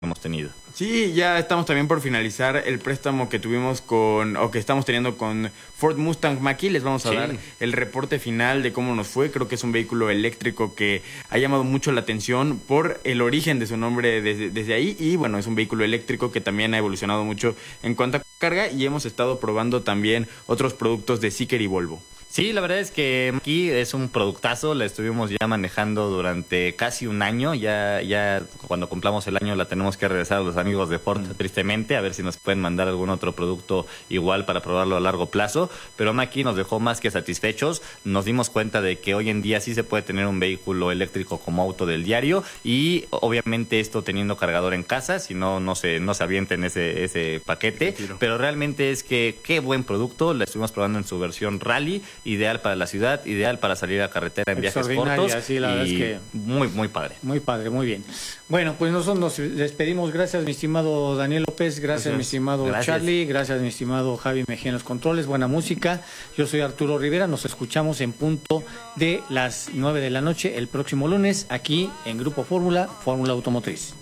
hemos tenido. Sí, ya estamos también por finalizar el préstamo que tuvimos que estamos teniendo con Ford Mustang Mach-E. Les vamos a dar el reporte final de cómo nos fue. Creo que es un vehículo eléctrico que ha llamado mucho la atención por el origen de su nombre desde ahí. Y bueno, es un vehículo eléctrico que también ha evolucionado mucho en cuanto a carga, y hemos estado probando también otros productos de Zeekr y Volvo. Sí, la verdad es que aquí es un productazo, la estuvimos ya manejando durante casi un año, ya cuando cumplamos el año la tenemos que regresar a los amigos de Ford, tristemente, a ver si nos pueden mandar algún otro producto igual para probarlo a largo plazo, pero Mach-E nos dejó más que satisfechos, nos dimos cuenta de que hoy en día sí se puede tener un vehículo eléctrico como auto del diario, y obviamente esto teniendo cargador en casa, si no se avienten ese paquete, pero realmente es que qué buen producto, la estuvimos probando en su versión rally, ideal para la ciudad, ideal para salir a carretera en viajes cortos. Sí, la verdad es que muy padre. Muy padre, muy bien. Bueno, pues nosotros nos despedimos. Gracias, mi estimado Daniel López. Gracias. Mi estimado Charlie. Gracias, mi estimado Javi Mejía en los controles. Buena música. Yo soy Arturo Rivera. Nos escuchamos en punto de las 9 de la noche el próximo lunes aquí en Grupo Fórmula Automotriz.